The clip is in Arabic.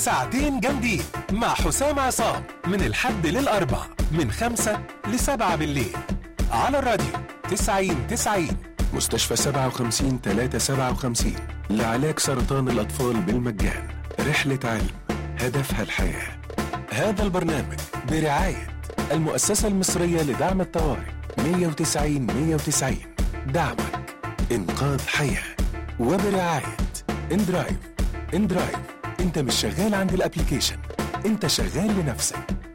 ساعتين جامدين مع حسام عصام من الحد للأربع من 5 ل7 بالليل على الراديو 90 مستشفى 57-357 لعلاج سرطان الأطفال بالمجان. رحلة علم هدفها الحياة. هذا البرنامج برعاية المؤسسة المصرية لدعم الطوارئ 190 دعمك إنقاذ حياة. وبرعاية اندرايف. انت مش شغال عند الابليكيشن، انت شغال لنفسك.